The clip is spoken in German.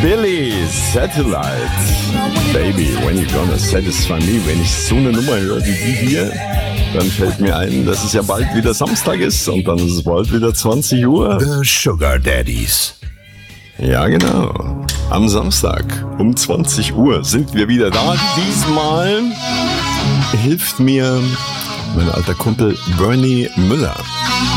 Billy, Satellite. Baby, when you gonna satisfy me? Wenn ich so eine Nummer höre wie die hier, dann fällt mir ein, dass es ja bald wieder Samstag ist und dann ist es bald wieder 20 Uhr. The Sugar Daddies. Ja, genau. Am Samstag um 20 Uhr sind wir wieder da. Diesmal hilft mir mein alter Kumpel Bernie Müller.